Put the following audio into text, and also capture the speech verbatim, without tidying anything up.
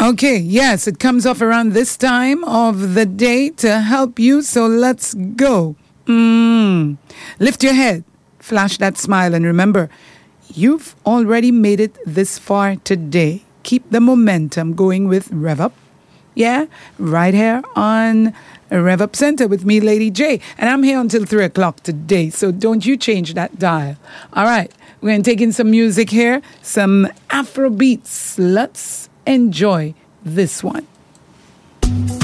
Okay, yes, it comes off around this time of the day to help you, so let's go. Mm. Lift your head, flash that smile, and remember, you've already made it this far today. Keep the momentum going with Rev Up. Yeah, right here on Rev Up Center with me, Lady J. And I'm here until three o'clock today, so don't you change that dial. All right, we're going to take in some music here, some Afro beats. Let's enjoy this one.